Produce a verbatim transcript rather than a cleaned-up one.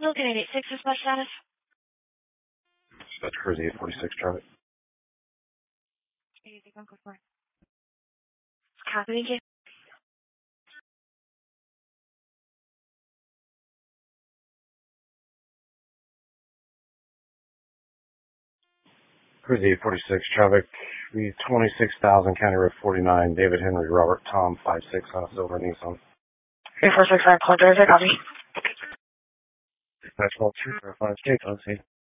Looking at eight six, dispatch status. That's Cruise eight forty-six traffic. eight six, go for it. Copy, thank you. Cruise eight forty-six traffic. We twenty-six thousand County Road forty-nine. David Henry Robert Tom five six on a silver Nissan. eight four six nine, point driver, copy. Dispatch call two four five six on scene.